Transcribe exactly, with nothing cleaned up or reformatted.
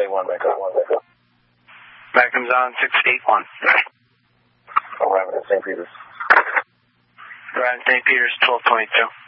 eight one, back up. Magnum's on six eight one. Arriving at Saint Peter's. Arriving at Saint Peter's, twelve twenty-two.